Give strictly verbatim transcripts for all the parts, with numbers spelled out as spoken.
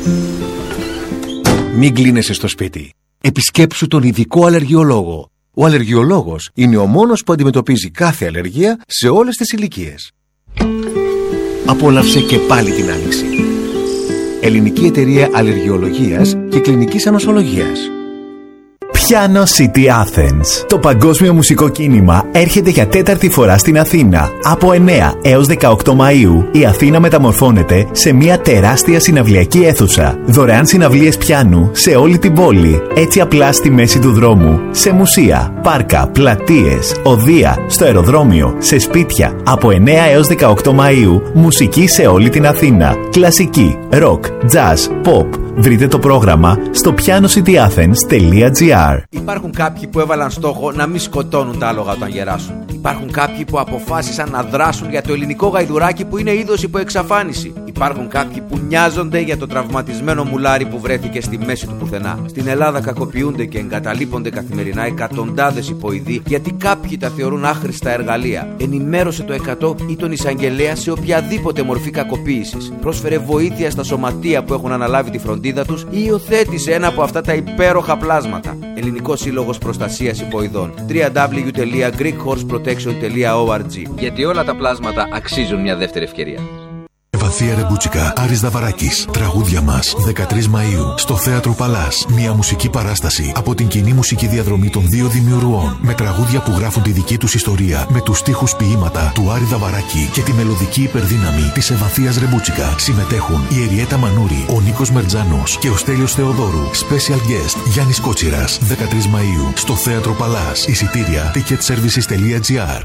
Μην κλείνεσαι στο σπίτι. Επισκέψου τον ειδικό αλλεργιολόγο. Ο αλλεργιολόγος είναι ο μόνος που αντιμετωπίζει κάθε αλλεργία σε όλες τις ηλικίες. Απόλαυσε και πάλι την άνοιξη. Ελληνική Εταιρεία Αλλεργιολογίας και Κλινικής Ανοσολογίας. Piano City Athens. Το παγκόσμιο μουσικό κίνημα έρχεται για τέταρτη φορά στην Αθήνα. Από εννέα έως δεκαοκτώ Μαΐου η Αθήνα μεταμορφώνεται σε μια τεράστια συναυλιακή αίθουσα. Δωρεάν συναυλίες πιάνου σε όλη την πόλη. Έτσι απλά στη μέση του δρόμου. Σε μουσεία, πάρκα, πλατείες, οδεία, στο αεροδρόμιο, σε σπίτια. Από εννέα έως δεκαοκτώ Μαΐου μουσική σε όλη την Αθήνα. Κλασική, ροκ, jazz, pop. Βρείτε το πρόγραμμα στο piano city athens τελεία gr. Υπάρχουν κάποιοι που έβαλαν στόχο να μην σκοτώνουν τα άλογα όταν γεράσουν. Υπάρχουν κάποιοι που αποφάσισαν να δράσουν για το ελληνικό γαϊδουράκι που είναι είδος υπό εξαφάνιση. Υπάρχουν κάποιοι που νοιάζονται για το τραυματισμένο μουλάρι που βρέθηκε στη μέση του πουθενά. Στην Ελλάδα κακοποιούνται και εγκαταλείπονται καθημερινά εκατοντάδες υποειδοί γιατί κάποιοι τα θεωρούν άχρηστα εργαλεία. Ενημέρωσε το εκατό ή τον εισαγγελέα σε οποιαδήποτε μορφή κακοποίησης. Πρόσφερε βοήθεια στα σωματεία που έχουν αναλάβει τη φροντίδα τους ή υιοθέτησε ένα από αυτά τα υπέροχα πλάσματα. Ελληνικός Σύλλογος Προστασίας Υποειδών. double-u double-u double-u τελεία greek horse protection τελεία org. Γιατί όλα τα πλάσματα αξίζουν μια δεύτερη ευκαιρία. Ευαθία Ρεμπούτσικα, Άρης Δαβαράκης. Τραγούδια μας, δεκατρείς Μαΐου, στο Θέατρο Παλάς. Μια μουσική παράσταση από την κοινή μουσική διαδρομή των δύο δημιουργών. Με τραγούδια που γράφουν τη δική τους ιστορία. Με τους στίχους ποίηματα του Άρη Δαβαράκη και τη μελωδική υπερδύναμη της Ευαθίας Ρεμπούτσικα. Συμμετέχουν η Εριέτα Μανούρη, ο Νίκος Μερτζάνος και ο Στέλιος Θεοδόρου. Special guest Γιάννης Κότσιρας. δεκατρείς Μαΐου, στο Θέατρο Παλάς. Εισιτήρια ticket services τελεία gr.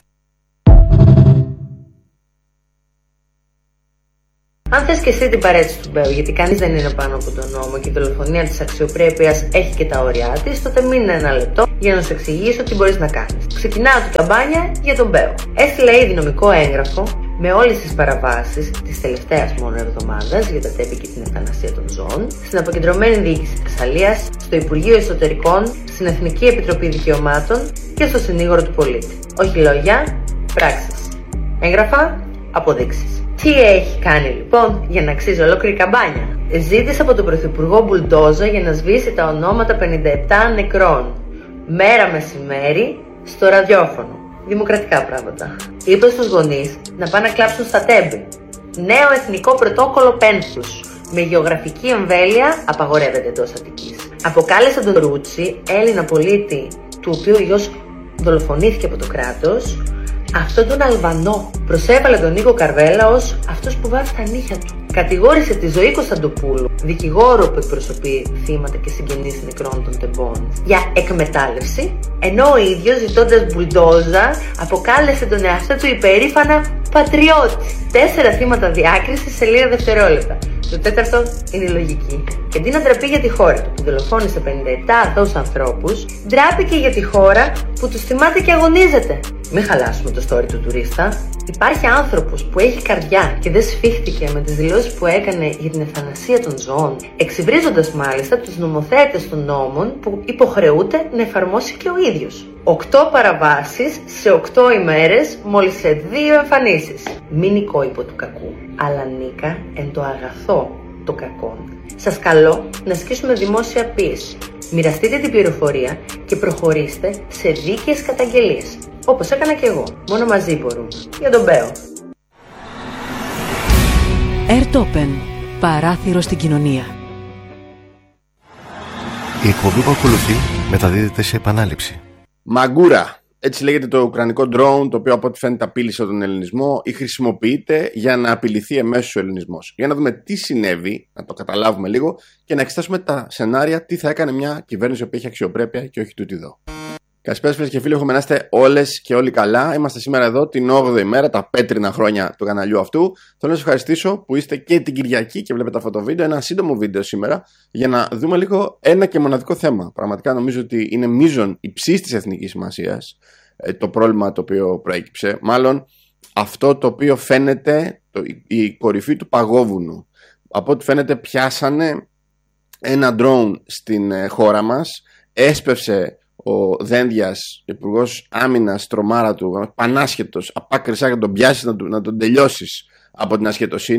Αν θες και εσύ την παρέτηση του Μπέου, γιατί κανείς δεν είναι πάνω από τον νόμο και η δολοφονία της αξιοπρέπειας έχει και τα όρια της, τότε μείνε ένα λεπτό για να σου εξηγήσω τι μπορείς να κάνεις. Ξεκινάω την καμπάνια για τον Μπέου. Έστειλα ήδη νομικό έγγραφο με όλες τις παραβάσεις της τελευταίας μόνο εβδομάδας για τα τέμπη και την ευθανασία των ζώων, στην Αποκεντρωμένη Διοίκηση Θεσσαλίας, στο Υπουργείο Εσωτερικών, στην Εθνική Επιτροπή Δικαιωμάτων και στο Συνήγορο του Πολίτη. Όχι λόγια, πράξεις. Έγγραφα, αποδείξεις. Τι έχει κάνει λοιπόν για να αξίζει ολόκληρη καμπάνια? Ζήτησε από τον Πρωθυπουργό μπουλντόζα για να σβήσει τα ονόματα πενήντα επτά νεκρών. Μέρα μεσημέρι στο ραδιόφωνο. Δημοκρατικά πράγματα. Είπε στους γονείς να πάνε να κλάψουν στα τέμπη. Νέο εθνικό πρωτόκολλο πένθους. Με γεωγραφική εμβέλεια απαγορεύεται εντός Αττικής. Αποκάλεσε τον Ρούτσι, Έλληνα πολίτη, του οποίου ο γιος δολοφονήθηκε από το κράτος, αυτόν τον Αλβανό. Προσέβαλε τον Νίκο Καρβέλα ως αυτός που βάζει τα νύχια του. Κατηγόρησε τη Ζωή Κωνσταντοπούλου, δικηγόρο που εκπροσωπεί θύματα και συγγενείς νεκρών των τεμπών, για εκμετάλλευση, ενώ ο ίδιος, ζητώντας μπουλντόζα, αποκάλεσε τον εαυτό του υπερήφανα πατριώτη. Τέσσερα θύματα διάκρισης σε λίγα δευτερόλεπτα. Το τέταρτο είναι η λογική. Και αντί να ντραπεί για τη χώρα του που δολοφόνησε πενήντα επτά αθώους ανθρώπους, ντράπηκε για τη χώρα που τους θυμάται και αγωνίζεται. Μην χαλάσουμε το story του τουρίστα. Υπάρχει άνθρωπος που έχει καρδιά και δεν σφίχτηκε με τις δηλώσεις που έκανε για την ευθανασία των ζώων, εξυβρίζοντας μάλιστα τους νομοθέτες των νόμων που υποχρεούται να εφαρμόσει και ο ίδιος. Οκτώ παραβάσεις σε οκτώ ημέρες, μόλις σε δύο εμφανίσεις. Μην νικώ υπό του κακού, αλλά νίκα εν το αγαθό το κακόν. Σας καλώ να ασκήσουμε δημόσια πίεση. Μοιραστείτε την πληροφορία και προχωρήστε σε δίκαιες καταγγελίες. Όπως έκανα και εγώ. Μόνο μαζί μπορούμε. Για τον Μπέο. Airtopen. Παράθυρο στην κοινωνία. Η εκπομπή που ακολουθεί μεταδίδεται σε επανάληψη. Μαγκούρα. Έτσι λέγεται το ουκρανικό drone, το οποίο από ό,τι φαίνεται απείλησε τον ελληνισμό ή χρησιμοποιείται για να απειληθεί εμέσως ο ελληνισμός. Για να δούμε τι συνέβη, να το καταλάβουμε λίγο και να εξετάσουμε τα σενάρια τι θα έκανε μια κυβέρνηση που έχει αξιοπρέπεια και όχι τούτη εδώ. Καλησπέρα φίλες και φίλοι, έχουμε να είστε όλες και όλοι καλά. Είμαστε σήμερα εδώ την όγδοη μέρα, τα πέτρινα χρόνια του καναλιού αυτού. Θέλω να σας ευχαριστήσω που είστε και την Κυριακή και βλέπετε αυτό το βίντεο. Ένα σύντομο βίντεο σήμερα για να δούμε λίγο ένα και μοναδικό θέμα. Πραγματικά νομίζω ότι είναι μείζον υψής της εθνικής σημασίας το πρόβλημα το οποίο προέκυψε. Μάλλον αυτό το οποίο φαίνεται το, η κορυφή του παγόβουνου. Από ό,τι φαίνεται πιάσανε ένα drone στην χώρα μας, έσπευσε ο Δένδιας, υπουργός άμυνας, τρομάρα του, πανάσχετος, απάκρισά να τον πιάσεις, να, του, να τον τελειώσεις από την ασχετοσύνη.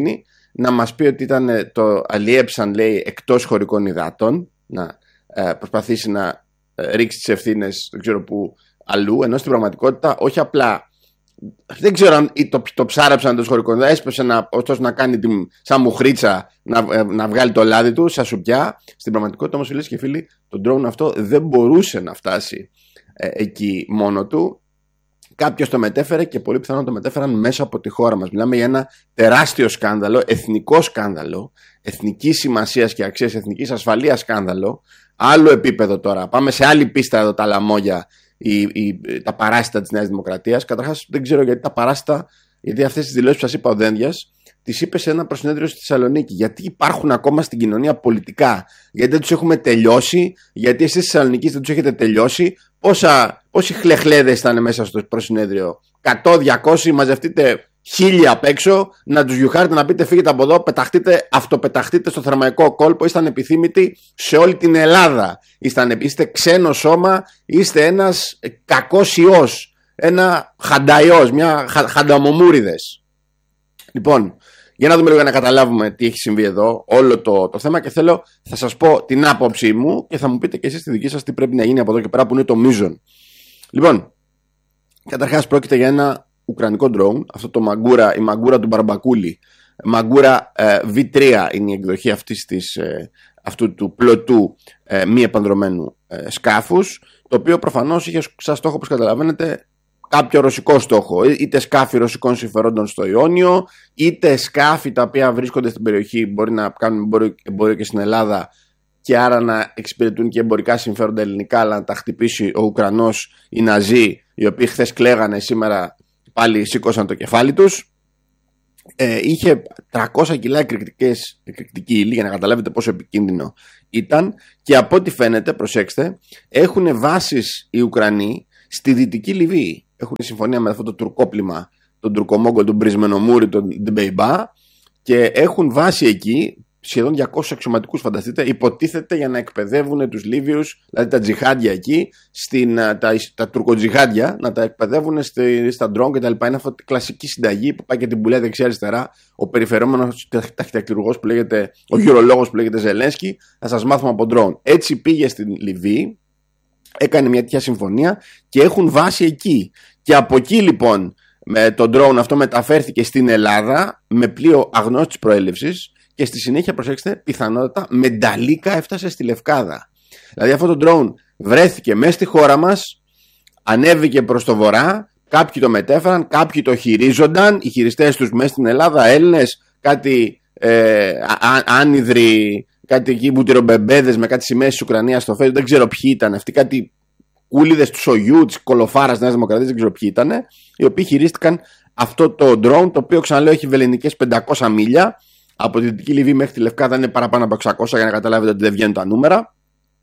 να μας πει ότι ήταν, το αλλιέψαν, λέει, εκτός χωρικών υδάτων, να ε, προσπαθήσει να ε, ρίξει τις ευθύνες, δεν ξέρω πού, αλλού, ενώ στην πραγματικότητα όχι απλά, δεν ξέρω αν το, το ψάρεψαν εντός χωρικών υδάτων, έσπεσε να, ωστόσο να κάνει την, σαν μουχρίτσα να, ε, να βγάλει το λάδι του, σαν σουπιά. Στην πραγματικότητα όμως, φίλες και φίλοι, το drone αυτό δεν μπορούσε να φτάσει ε, εκεί μόνο του. Κάποιος το μετέφερε και πολύ πιθανόν το μετέφεραν μέσα από τη χώρα μας. Μιλάμε για ένα τεράστιο σκάνδαλο, εθνικό σκάνδαλο, εθνικής σημασίας και αξίας, εθνικής ασφαλείας σκάνδαλο. Άλλο επίπεδο τώρα. Πάμε σε άλλη πίστα εδώ τα λαμόγια, η, η, τα παράσιτα της Νέας Δημοκρατίας. Καταρχάς δεν ξέρω γιατί τα παράσιτα, γιατί αυτές τις δηλώσεις που σας είπα ο Δένδιας, τις είπε σε ένα προσυνέδριο στη Θεσσαλονίκη. Γιατί υπάρχουν ακόμα στην κοινωνία πολιτικά, γιατί δεν τους έχουμε τελειώσει, γιατί εσείς στη Θεσσαλονίκη δεν τους έχετε τελειώσει. Πόσα, πόσοι χλεχλέδες ήταν μέσα στο προσυνέδριο, εκατό, διακόσια, μαζευτείτε χίλια απ' έξω, να τους γιουχάρετε, να πείτε φύγετε από εδώ, πεταχτείτε, αυτοπεταχτείτε στο θερμαϊκό κόλπο. Ήσταν επιθύμητοι σε όλη την Ελλάδα. Ήσταν, είστε ξένο σώμα, είστε ένας κακός ιός, ένα χανταϊός, μια χα, χανταμομούριδες. Λοιπόν, για να δούμε λίγο, για να καταλάβουμε τι έχει συμβεί εδώ, όλο το, το θέμα, και θέλω, θα σας πω την άποψή μου και θα μου πείτε και εσείς τη δική σας τι πρέπει να γίνει από εδώ και πέρα, που είναι το μείζον. Λοιπόν, καταρχάς πρόκειται για ένα ουκρανικό drone, αυτό το Μαγκούρα, η Μαγκούρα του Μπαρμπακούλη. Μαγκούρα ε, βι τρία είναι η εκδοχή αυτής της, ε, αυτού του πλωτού ε, μη επανδρομένου ε, σκάφους, το οποίο προφανώς είχε σαν στόχο, όπως καταλαβαίνετε, κάποιο ρωσικό στόχο, είτε σκάφη ρωσικών συμφερόντων στο Ιόνιο, είτε σκάφη τα οποία βρίσκονται στην περιοχή, μπορεί να κάνουν εμπόριο και στην Ελλάδα και άρα να εξυπηρετούν και εμπορικά συμφέροντα ελληνικά, αλλά να τα χτυπήσει ο Ουκρανός, οι Ναζί, οι οποίοι χθες κλαίγανε, σήμερα πάλι σήκωσαν το κεφάλι τους. Ε, είχε τριακόσια κιλά εκρηκτική ύλη, για να καταλάβετε πόσο επικίνδυνο ήταν, και από ό,τι φαίνεται, προσέξτε, έχουν βάσεις οι Ουκρανοί στη Δυτική Λιβύη. Έχουν συμφωνία με αυτό το τουρκόπλημα, τον Τουρκομόγκολ, τον Πρισμενομούρη, τον Ντεμπεϊμπά, και έχουν βάση εκεί σχεδόν διακόσιους αξιωματικούς, φανταστείτε, υποτίθεται για να εκπαιδεύουν τους Λίβιους, δηλαδή τα τζιχάντια εκεί, στην, τα, τα τουρκοτζιχάντια, να τα εκπαιδεύουν στη, στα ντρόν κτλ. Είναι αυτή η κλασική συνταγή που πάει και την πουλάει δεξιά-αριστερά. Ο περιφερόμενος ταχυτακυουργός που λέγεται, ο γυρολόγος που λέγεται Ζελένσκι, θα σας μάθουμε από ντρόν. Έτσι πήγε στην Λιβύη, έκανε μια τέτοια συμφωνία και έχουν βάση εκεί. Και από εκεί λοιπόν με το drone αυτό μεταφέρθηκε στην Ελλάδα με πλοίο αγνώστης προέλευσης και στη συνέχεια, προσέξτε, πιθανότατα με νταλίκα έφτασε στη Λευκάδα. Δηλαδή αυτό το drone βρέθηκε μέσα στη χώρα μας, ανέβηκε προς το βορρά, κάποιοι το μετέφεραν, κάποιοι το χειρίζονταν, οι χειριστές τους μέσα στην Ελλάδα, Έλληνες, κάτι ε, άνυδροι, κάτι εκεί μπουτυρομπεμπέδες με κάτι σημαίες της Ουκρανίας στο Facebook, δεν ξέρω ποιοι ήταν αυτοί, κάτι κούλιδες του Σογιού, της Κολοφάρας Νέας Δημοκρατίας, δεν ξέρω ποιοι ήταν, οι οποίοι χειρίστηκαν αυτό το drone, το οποίο, ξαναλέω, έχει βεληνικές πεντακόσια μίλια. Από τη Δυτική Λιβύη μέχρι τη Λευκάδα είναι παραπάνω από εξακόσια, για να καταλάβετε ότι δεν βγαίνουν τα νούμερα.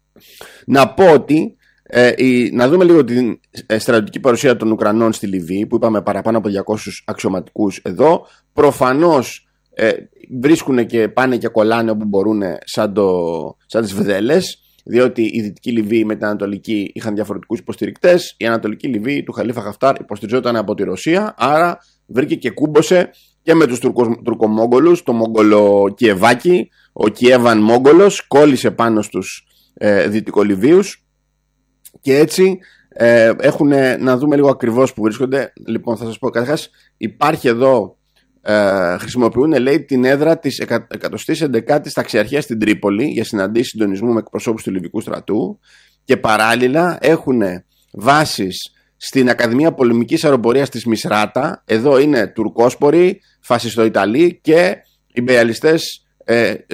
Να πω ότι, ε, η, να δούμε λίγο την ε, στρατιωτική παρουσία των Ουκρανών στη Λιβύη, που είπαμε παραπάνω από διακόσιους αξιωματικούς εδώ. Προφανώς ε, βρίσκουν και πάνε και κολλάνε όπου μπορούν, σαν, το, σαν τις βδέλες, διότι η Δυτική Λιβύη με την Ανατολική είχαν διαφορετικούς υποστηρικτές. Η Ανατολική Λιβύη του Χαλίφα Χαφτάρ υποστηριζόταν από τη Ρωσία, άρα βρήκε και κούμποσε και με τους Τουρκομόγγολους, το Μογγολοκιεβάκι, ο Κιέβαν Μόγγολος κόλλησε πάνω στους ε, Δυτικολιβύους, και έτσι ε, έχουν, να δούμε λίγο ακριβώς που βρίσκονται. Λοιπόν, θα σας πω, καταρχάς υπάρχει εδώ, ε, χρησιμοποιούν, λέει, την έδρα της εκατοστής έντεκατης ταξιαρχίας στην Τρίπολη για συναντήσεις συντονισμού με εκπροσώπους του Λιβυκού στρατού, και παράλληλα έχουν βάσεις στην Ακαδημία Πολεμικής Αεροπορίας της Μισράτα. Εδώ είναι τουρκόσποροι, φασιστοϊταλοί και ιμπεριαλιστές, ε, ε,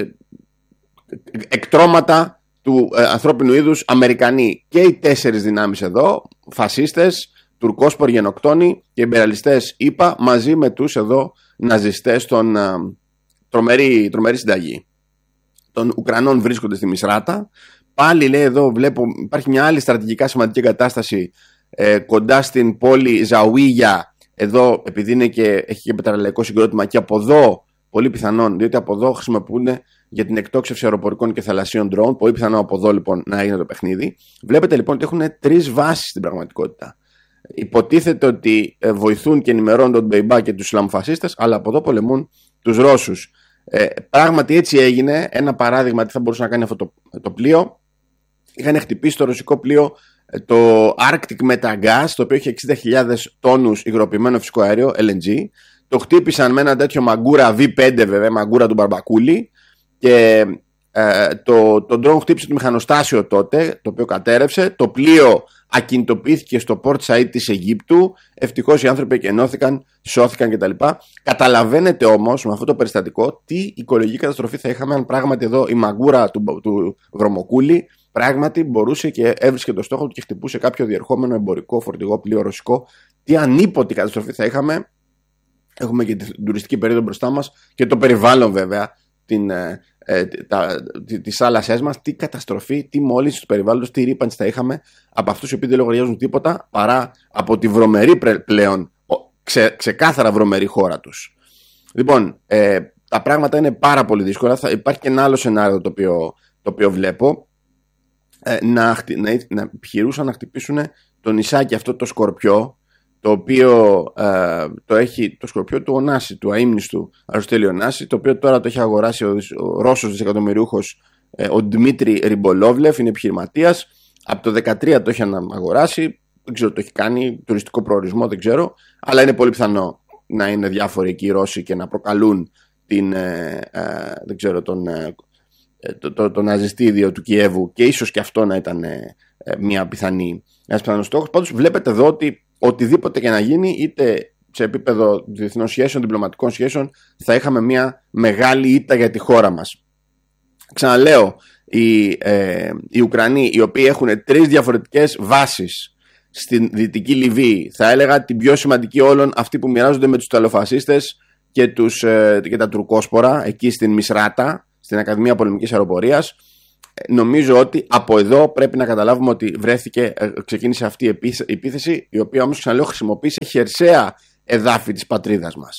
εκτρώματα του ε, ανθρώπινου είδους Αμερικανοί. Και οι τέσσερις δυνάμεις εδώ, φασίστες, τουρκόσποροι γενοκτόνοι και ιμπεριαλιστές ΗΠΑ, μαζί με τους εδώ ναζιστές των ε, τρομερή, τρομερή συνταγή των Ουκρανών, βρίσκονται στη Μισράτα. Πάλι, λέει, εδώ βλέπω υπάρχει μια άλλη στρατηγικά σημαντική κατάσταση ε, κοντά στην πόλη Ζαουίγια. Εδώ, επειδή είναι και, έχει και πετρελαϊκό συγκρότημα, και από εδώ πολύ πιθανόν, διότι από εδώ χρησιμοποιούν για την εκτόξευση αεροπορικών και θαλασσίων drone, πολύ πιθανό από εδώ λοιπόν να έγινε το παιχνίδι. Βλέπετε λοιπόν ότι έχουν τρεις βάσεις στην πραγματικότητα. Υποτίθεται ότι βοηθούν και ενημερώνουν τον Μπεϊμπά και τους Ισλαμοφασίστες, αλλά από εδώ πολεμούν τους Ρώσους. Ε, πράγματι έτσι έγινε. Ένα παράδειγμα τι θα μπορούσε να κάνει αυτό το, το πλοίο. Είχαν χτυπήσει το ρωσικό πλοίο το Arctic Metagas, το οποίο είχε εξήντα χιλιάδες τόνους υγροποιημένο φυσικό αέριο, ελ εν τζι. Το χτύπησαν με ένα τέτοιο μαγκούρα βι πέντε, βέβαια, μαγκούρα του Μπαρμπακούλη. Και ε, το, το drone χτύπησε το μηχανοστάσιο τότε, το οποίο κατέρευσε. Το πλοίο ακινητοποιήθηκε στο Port Said της Αιγύπτου. Ευτυχώς οι άνθρωποι εκενώθηκαν, σώθηκαν κτλ. Καταλαβαίνετε όμως με αυτό το περιστατικό τι οικολογική καταστροφή θα είχαμε αν πράγματι εδώ η μαγκούρα του, του Βρωμοκούλη πράγματι μπορούσε και έβρισκε το στόχο του και χτυπούσε κάποιο διερχόμενο εμπορικό φορτηγό πλοίο ρωσικό. Τι ανίποτη καταστροφή θα είχαμε. Έχουμε και την τουριστική περίοδο μπροστά μας και το περιβάλλον βέβαια, την, ε, τα, τις θάλασσές μας. Τι καταστροφή, τι μόλυνση του περιβάλλοντος, τι ρήπανση θα είχαμε από αυτούς οι οποίοι δεν λογαριάζουν τίποτα παρά από τη βρωμερή πλέον, ξε, ξεκάθαρα βρωμερή χώρα τους. Λοιπόν, ε, τα πράγματα είναι πάρα πολύ δύσκολα. Θα υπάρχει και ένα άλλο σενάριο το οποίο, το οποίο βλέπω. Ε, να, να, να επιχειρούσαν να χτυπήσουν το νησάκι αυτό το Σκορπιό, το οποίο ε, το έχει το Σκορπιό του Ωνάση, του αείμνηστου Αριστοτέλη Ωνάση, το οποίο τώρα το έχει αγοράσει ο, ο Ρώσος δισεκατομμυριούχος ε, ο Δημήτρη Ριμπολόβλεφ, είναι επιχειρηματίας. Από το δεκατρία το έχει αγοράσει, δεν ξέρω το έχει κάνει, τουριστικό προορισμό δεν ξέρω, αλλά είναι πολύ πιθανό να είναι διάφοροι εκεί οι Ρώσοι και να προκαλούν την, ε, ε, δεν ξέρω, τον, ε, το, το, το ναζιστίδιο του Κιέβου και ίσως και αυτό να ήταν ε, ε, μια πιθανή, ένας πιθανός στόχος. Πάντως βλέπετε εδώ ότι οτιδήποτε και να γίνει, είτε σε επίπεδο διεθνών σχέσεων, διπλωματικών σχέσεων, θα είχαμε μια μεγάλη ήττα για τη χώρα μας. Ξαναλέω, οι, ε, οι Ουκρανοί, οι οποίοι έχουν τρεις διαφορετικές βάσεις στην Δυτική Λιβύη, θα έλεγα την πιο σημαντική όλων, αυτή που μοιράζονται με τους ταλοφασίστες και, τους, ε, και τα τουρκόσπορα, εκεί στην Μισράτα, στην Ακαδημία Πολεμικής Αεροπορίας. Νομίζω ότι από εδώ πρέπει να καταλάβουμε ότι βρέθηκε, ξεκίνησε αυτή η επίθεση, η οποία όμως, ξαναλέω, χρησιμοποίησε χερσαία εδάφη της πατρίδας μας.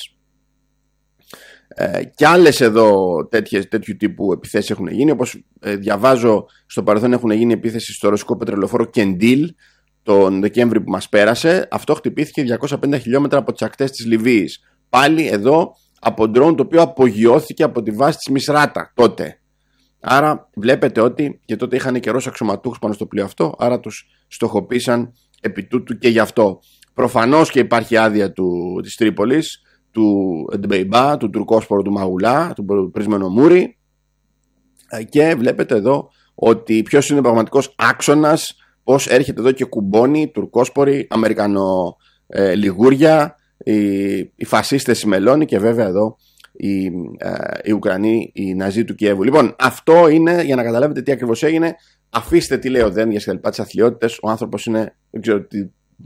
Ε, και άλλες εδώ τέτοιες, τέτοιου τύπου επιθέσεις έχουν γίνει, όπως ε, διαβάζω στο παρελθόν έχουν γίνει επίθεση στο ρωσικό πετρελοφόρο Κεντήλ τον Δεκέμβρη που μας πέρασε. Αυτό χτυπήθηκε διακόσια πενήντα χιλιόμετρα από τις ακτές της Λιβύης. Πάλι εδώ από ντρόουν το οποίο απογειώθηκε από τη βάση της Μισράτα τότε. Άρα βλέπετε ότι και τότε είχαν και Ρώσους αξιωματούχους πάνω στο πλοίο αυτό, άρα τους στοχοποίησαν επί τούτου και γι' αυτό. Προφανώς και υπάρχει άδεια του, της Τρίπολης, του Εντμπεϊμπά, του τουρκόσπορου του Μαγουλά, του πρίσμενο Μούρι, και βλέπετε εδώ ότι ποιος είναι ο πραγματικός άξονας, πώς έρχεται εδώ και κουμπώνει τουρκόσποροι, Αμερικανο ε, λιγούρια, οι, οι φασίστες οι Μελώνοι και βέβαια εδώ οι, ε, οι Ουκρανοί, οι Ναζί του Κιέβου. Λοιπόν, αυτό είναι για να καταλάβετε τι ακριβώς έγινε. Αφήστε τι λέει ο Δένδιας και τα λοιπά, τις αθλιότητες. Ο άνθρωπος είναι, δεν ξέρω τι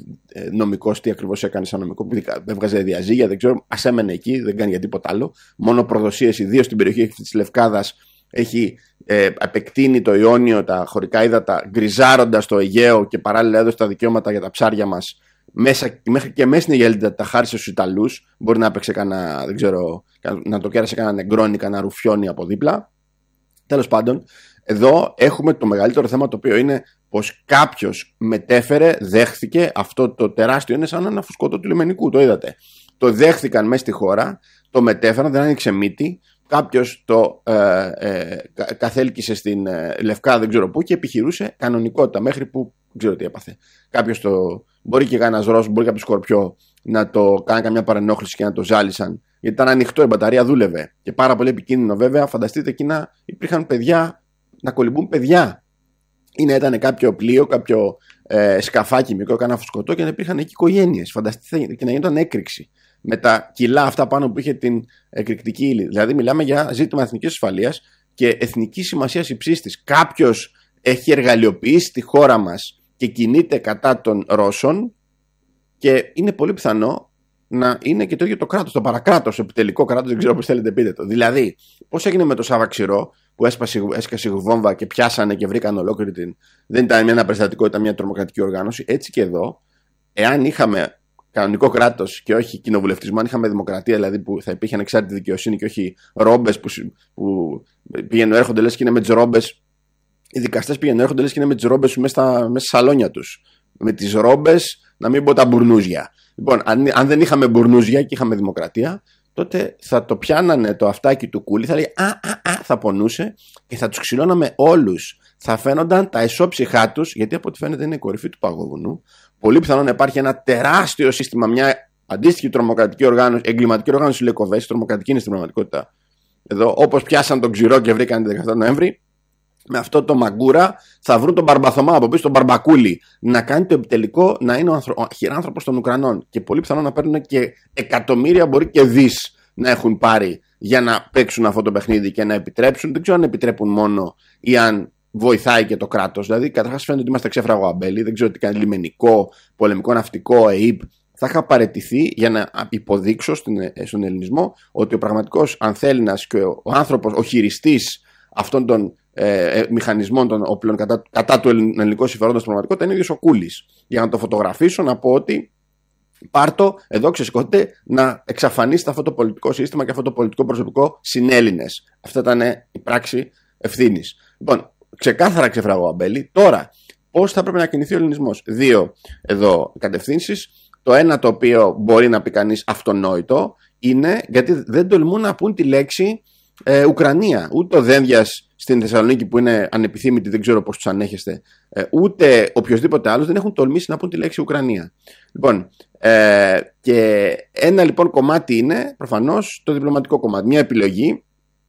ε, νομικός, τι ακριβώς έκανε σαν νομικό, έβγαζε διαζύγια, δεν ξέρω, ας έμενε εκεί, δεν κάνει για τίποτα άλλο. Μόνο προδοσίες, ιδίως στην περιοχή της Λευκάδας, έχει ε, επεκτείνει το Ιόνιο, τα χωρικά ύδατα, γκριζάροντας το Αιγαίο και παράλληλα έδωσε τα δικαιώματα για τα ψάρια μας. Μέσα, μέχρι και μέσα στην Αιγέλιντα τα χάρισε στους Ιταλούς. Μπορεί να έπαιξε κανένα, δεν ξέρω, να το κέρασε κανένα νεγκρόνι, κανένα ρουφιόνι από δίπλα. Τέλος πάντων, εδώ έχουμε το μεγαλύτερο θέμα, το οποίο είναι πως κάποιος μετέφερε, δέχθηκε αυτό το τεράστιο, είναι σαν ένα φουσκωτό του λιμενικού, το είδατε. Το δέχθηκαν μέσα στη χώρα, το μετέφεραν, δεν άνοιξε μύτη. Κάποιος το ε, ε, καθέλκυσε στην ε, Λευκά, δεν ξέρω πού, και επιχειρούσε κανονικότητα μέχρι που δεν ξέρω τι έπαθε. Κάποιος το. Μπορεί και κανένας Ρώσος, μπορεί κάποιο Σκορπιό να το κάνει καμιά παρενόχληση και να το ζάλισαν. Γιατί ήταν ανοιχτό, η μπαταρία δούλευε. Και πάρα πολύ επικίνδυνο βέβαια. Φανταστείτε εκεί να υπήρχαν παιδιά, να κολυμπούν παιδιά. Ή να ήταν κάποιο πλοίο, κάποιο ε, σκαφάκι μικρό, κανένα φουσκωτό και να υπήρχαν εκεί οικογένειες. Φανταστείτε και να γινόταν έκρηξη. Με τα κιλά αυτά πάνω που είχε την εκρηκτική ύλη. Δηλαδή, μιλάμε για ζήτημα εθνικής ασφαλείας και εθνικής σημασίας υψής της. Κάποιος έχει εργαλειοποιήσει τη χώρα μας και κινείται κατά των Ρώσων, και είναι πολύ πιθανό να είναι και το ίδιο το κράτος, το παρακράτος, επιτελικό κράτος, δεν ξέρω πώς θέλετε πείτε το. Δηλαδή, πώς έγινε με το Σάβα Ξηρό που έσπασε, έσκασε βόμβα και πιάσανε και βρήκαν ολόκληρη την. Δεν ήταν ένα περιστατικό, ήταν μια τρομοκρατική οργάνωση. Έτσι και εδώ, εάν είχαμε κανονικό κράτος και όχι κοινοβουλευτισμό, αν είχαμε δημοκρατία, δηλαδή που θα υπήρχε ανεξάρτητη δικαιοσύνη και όχι ρόμπες που, που πηγαίνουν έρχονται λες και είναι με τις ρόμπες. Οι δικαστές πηγαίνουν έρχονται λες και είναι με τις ρόμπες μέσα στα, μέσα στα σαλόνια τους. Με τις ρόμπες, να μην πω τα μπουρνούζια. Λοιπόν, αν, αν δεν είχαμε μπουρνούζια και είχαμε δημοκρατία, τότε θα το πιάνανε το αυτάκι του Κούλη, θα λέει α, α, α, θα πονούσε και θα τους ξυλώναμε όλους. Θα φαίνονταν τα εσώψυχά τους, γιατί από ό,τι φαίνεται είναι η κορυφή του παγόβουνου. Πολύ πιθανόν να υπάρχει ένα τεράστιο σύστημα, μια αντίστοιχη τρομοκρατική οργάνωση, εγκληματική οργάνωση Λεκοβέση, τρομοκρατική είναι στην πραγματικότητα. Εδώ, όπως πιάσαν τον Ξηρό και βρήκαν την δεκαεφτά Νοέμβρη, με αυτό το Μαγκούρα θα βρουν τον Μπαρμπαθωμά από πίσω, τον Μπαρμπακούλη, να κάνει το επιτελικό, να είναι ο, ανθρω... ο χειράνθρωπος των Ουκρανών. Και πολύ πιθανόν να παίρνουν και εκατομμύρια, μπορεί και δις να έχουν πάρει για να παίξουν αυτό το παιχνίδι και να επιτρέψουν. Δεν ξέρω αν επιτρέπουν μόνο ή αν βοηθάει και το κράτος. Δηλαδή, καταρχάς φαίνεται ότι είμαστε ξέφραγο αμπέλι, δεν ξέρω τι κάνει λιμενικό, πολεμικό, ναυτικό, ΕΕΠ. Θα είχα παραιτηθεί για να υποδείξω στον ελληνισμό ότι ο πραγματικός ανθέληνας και ο άνθρωπος, ο χειριστής αυτών των ε, μηχανισμών των όπλων κατά, κατά του ελληνικού συμφερόντος στην πραγματικότητα είναι ο ίδιος ο Κούλης. Για να το φωτογραφίσω, να πω ότι πάρτο, εδώ ξεσηκώτε να εξαφανίσετε αυτό το πολιτικό σύστημα και αυτό το πολιτικό προσωπικό συνέλληνες. Αυτή ήταν η πράξη ευθύνης. Λοιπόν, ξεκάθαρα ξεφραγώ αμπέλι. Τώρα, πώς θα πρέπει να κινηθεί ο ελληνισμός? Δύο εδώ κατευθύνσεις. Το ένα το οποίο μπορεί να πει κανείς αυτονόητο είναι γιατί δεν τολμούν να πούν τη λέξη ε, Ουκρανία. Ούτε ο Δένδιας στην Θεσσαλονίκη που είναι ανεπιθύμητη, δεν ξέρω πώς τους ανέχεστε, ε, ούτε οποιοδήποτε άλλος δεν έχουν τολμήσει να πούν τη λέξη Ουκρανία. Λοιπόν, ε, και ένα λοιπόν κομμάτι είναι προφανώς το διπλωματικό κομμάτι. Μια επιλογή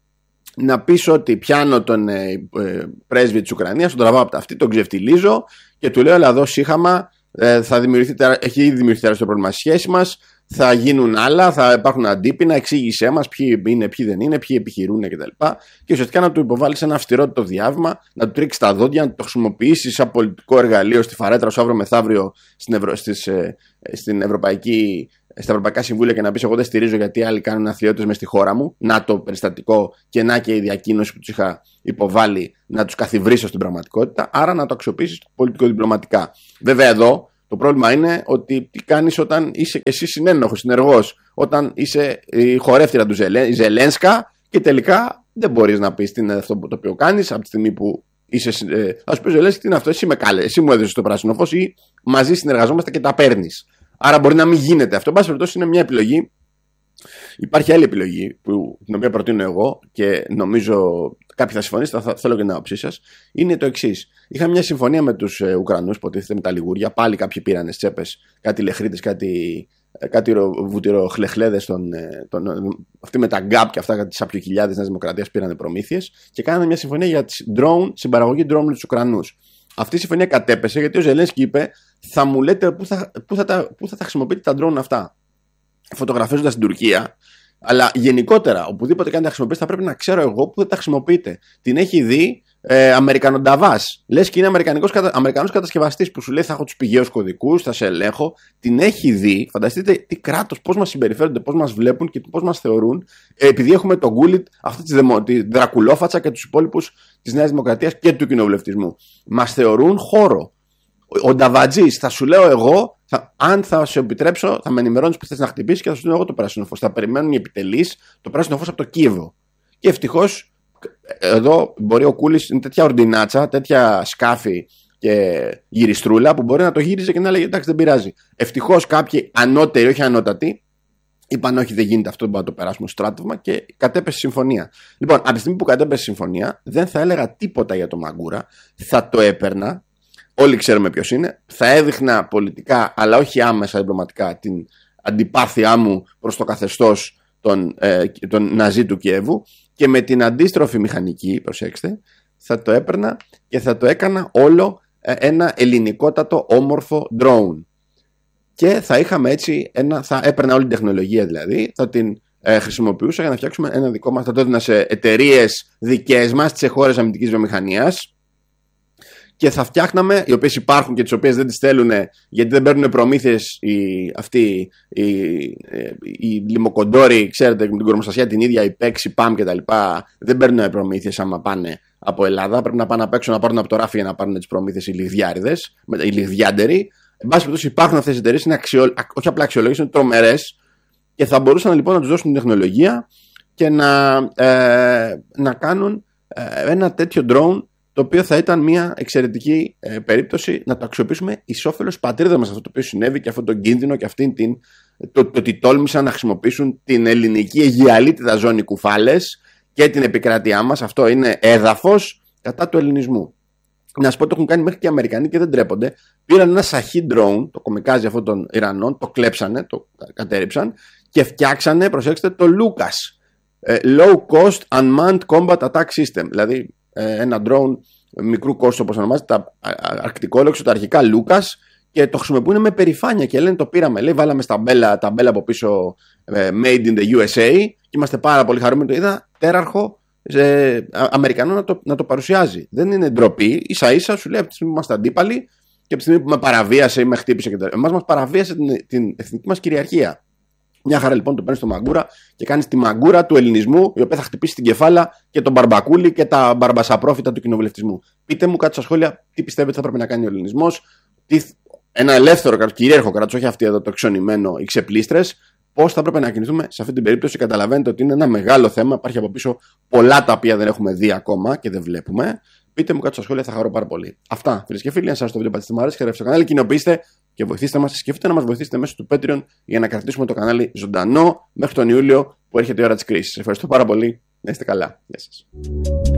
να πεις ότι πιάνω τον ε, ε, πρέσβη της Ουκρανίας, τον τραβάω από τα αυτή, τον ξεφτιλίζω και του λέω αλλά εδώ σύχαμα. Ε, θα δημιουργηθεί, έχει ήδη δημιουργηθεί τεράστιο πρόβλημα στη σχέση μας. Θα γίνουν άλλα, θα υπάρχουν αντίπεινα. Εξήγησέ μας ποιοι είναι, ποιοι δεν είναι, ποιοι επιχειρούν κτλ. Και ουσιαστικά να του υποβάλεις ένα αυστηρό διάβημα, να του τρίξεις τα δόντια, να το χρησιμοποιήσεις σαν πολιτικό εργαλείο στη φαρέτρα σου αύριο μεθαύριο στην, Ευρω... στις, ε, στην Ευρωπαϊκή, στα Ευρωπαϊκά Συμβούλια και να πεις: εγώ δεν στηρίζω γιατί άλλοι κάνουν αθλειότητες μες στη χώρα μου. Να το περιστατικό και να και η διακοίνωση που τους είχα υποβάλει να τους καθιβρίσω στην πραγματικότητα. Άρα να το αξιοποιήσεις πολιτικο-διπλωματικά. Βέβαια εδώ το πρόβλημα είναι ότι τι κάνεις όταν είσαι εσύ συνένοχος, συνεργός, όταν είσαι η χορεύτηρα του Ζελέ, η Ζελένσκα και τελικά δεν μπορείς να πεις τι είναι αυτό το οποίο κάνεις από τη στιγμή που είσαι. Ε, θα σου πει Ζελένσκα τι είναι αυτό, εσύ με κάλε, εσύ μου έδωσες το πράσινο φως ή μαζί συνεργαζόμαστε και τα παίρνεις. Άρα μπορεί να μην γίνεται αυτό. Εν πάση περιπτώσει είναι μια επιλογή. Υπάρχει άλλη επιλογή που, την οποία προτείνω εγώ και νομίζω κάποιοι θα συμφωνήσετε, θα θέλω και την άποψή σας. Είναι το εξής. Είχα μια συμφωνία με τους ε, Ουκρανούς, υποτίθεται με τα λιγούρια. Πάλι κάποιοι πήρανε τσέπες, κάτι λεχρίτες, κάτι, κάτι βουτυροχλεχλέδες. Τον, τον, αυτοί με τα γκάπ και αυτά, κάτι σαπιοκυλιάδες Νέας Δημοκρατίας πήρανε προμήθειες και κάνανε μια συμφωνία για τις drone, συμπαραγωγή drone με τους Ουκρανούς. Αυτή η συμφωνία κατέπεσε γιατί ο Ζελένσκι είπε: θα μου λέτε πού θα, πού θα, τα, πού θα τα χρησιμοποιείτε τα drone αυτά. Φωτογραφίζοντας την Τουρκία, αλλά γενικότερα, οπουδήποτε κάνει τα χρησιμοποιήσει, θα πρέπει να ξέρω εγώ πού θα τα χρησιμοποιείτε. Την έχει δει ε, Αμερικανονταβάς. Λες και είναι Αμερικανικός, Αμερικανός κατασκευαστής που σου λέει: θα έχω τους πηγαίους κωδικούς, θα σε ελέγχω. Την έχει δει. Φανταστείτε τι κράτος, πώς μας συμπεριφέρονται, πώς μας βλέπουν και πώς μας θεωρούν, ε, επειδή έχουμε τον Γκούλιτ, αυτή τη, δαιμο, τη δρακουλόφατσα και τους υπόλοιπους της Νέας Δημοκρατίας και του κοινοβουλευτισμού. Μας θεωρούν χώρο. Ο Νταβατζής, θα σου λέω εγώ, θα, αν θα σου επιτρέψω, θα με ενημερώνεις που θες να χτυπήσεις και θα σου λέω εγώ το πράσινο φως. Θα περιμένουν οι επιτελείς το πράσινο φως από το Κίεβο. Και ευτυχώς, εδώ μπορεί ο Κούλης, είναι τέτοια ορντινάτσα, τέτοια σκάφη και γυριστρούλα που μπορεί να το γύριζε και να λέει: εντάξει, δεν πειράζει. Ευτυχώς κάποιοι ανώτεροι, όχι ανώτατοι, είπαν: όχι, δεν γίνεται αυτό, μπορούμε να το περάσουμε στο στράτευμα και κατέπεσε συμφωνία. Λοιπόν, από τη στιγμή που κατέπεσε συμφωνία, δεν θα έλεγα τίποτα για το Μαγκούρα, θα το έπαιρνα. Όλοι ξέρουμε ποιος είναι. Θα έδειχνα πολιτικά, αλλά όχι άμεσα διπλωματικά, την αντιπάθειά μου προς το καθεστώς των, ε, των Ναζί του Κιέβου και με την αντίστροφη μηχανική, προσέξτε, θα το έπαιρνα και θα το έκανα όλο ε, ένα ελληνικότατο όμορφο drone. Και θα είχαμε έτσι, ένα, θα έπαιρνα όλη την τεχνολογία δηλαδή, θα την ε, χρησιμοποιούσα για να φτιάξουμε ένα δικό μας, θα το έδινα σε εταιρείες δικές μας, σε χώρες αμυντικής βιομηχανίας. Και θα φτιάχναμε, οι οποίες υπάρχουν και τις οποίες δεν τις θέλουν γιατί δεν παίρνουν προμήθειες οι, αυτοί οι, οι, οι λιμοκοντόροι, ξέρετε, με την κορμοστασία την ίδια, οι παίξι, παμ κτλ. Δεν παίρνουν προμήθειες άμα πάνε από Ελλάδα. Πρέπει να πάνε απ' έξω να πάρουν από το ράφι για να πάρουν τις προμήθειες οι λιγδιάριδες, οι λιγδιάντεροι. Εν πάση περιπτώσει, υπάρχουν αυτές οι εταιρείες, είναι αξιο, όχι απλά αξιολόγες, είναι τρομερές και θα μπορούσαν λοιπόν να τους δώσουν την τεχνολογία και να, ε, να κάνουν ε, ένα τέτοιο drone το οποίο θα ήταν μια εξαιρετική ε, περίπτωση να το αξιοποιήσουμε εις όφελος πατρίδας μας, αυτό το οποίο συνέβη και αυτόν τον κίνδυνο και αυτήν την, το, το ότι τόλμησαν να χρησιμοποιήσουν την ελληνική αιγιαλίτιδα ζώνη κουφάλες και την επικράτειά μας. Αυτό είναι έδαφος κατά του ελληνισμού. Να σου πω, το έχουν κάνει μέχρι και οι Αμερικανοί και δεν τρέπονται. Πήραν ένα σαχί drone, το κομικάζι αυτών των Ιρανών, το κλέψανε, το κατέριψαν και φτιάξανε, προσέξτε, το Lucas. Low Cost Unmanned Combat Attack System. Δηλαδή ένα drone μικρού κόστου, όπως ονομάζεται, τα αρκτικόλεξο, τα αρχικά Lucas, και το χρησιμοποιούν με περηφάνεια και λένε το πήραμε. Λέει, βάλαμε στα μπέλα, τα μπέλα από πίσω Made in the γιου ες έι και είμαστε πάρα πολύ χαρούμενοι. Το είδα τέραρχο σε Αμερικανό να το, να το παρουσιάζει. Δεν είναι ντροπή. Ίσα ίσα σου λέει από τη στιγμή που είμαστε αντίπαλοι και από τη στιγμή που με παραβίασε ή με χτύπησε. Εμάς μας παραβίασε την, την εθνική μας κυριαρχία. Μια χαρά λοιπόν το παίρνει στο μαγκούρα και κάνει τη μαγκούρα του ελληνισμού, η οποία θα χτυπήσει την κεφάλα και τον μπαρμπακούλι και τα μπαρμπασαπρόφητα του κοινοβουλευτισμού. Πείτε μου κάτι στα σχόλια τι πιστεύετε θα πρέπει να κάνει ο ελληνισμός, τι, ένα ελεύθερο κράτος, κυρίαρχο κράτος, όχι αυτή εδώ το εξονημένο, οι ξεπλήστρες, πώς θα πρέπει να κινηθούμε σε αυτή την περίπτωση. Καταλαβαίνετε ότι είναι ένα μεγάλο θέμα. Υπάρχει από πίσω πολλά τα οποία δεν έχουμε δει ακόμα και δεν βλέπουμε. Πείτε μου κάτι στα σχόλια, θα χαρώ πάρα πολύ. Αυτά, φίλες και φίλοι. Αν σας το βίντεο πατήστε μου αρέσει, χαρεύστε το κανάλι, κοινοποιήστε και βοηθήστε μας. Σκεφτείτε να μας βοηθήσετε μέσω του Patreon για να κρατήσουμε το κανάλι ζωντανό μέχρι τον Ιούλιο που έρχεται η ώρα της κρίσης. Ευχαριστώ πάρα πολύ. Να είστε καλά. Γεια σας.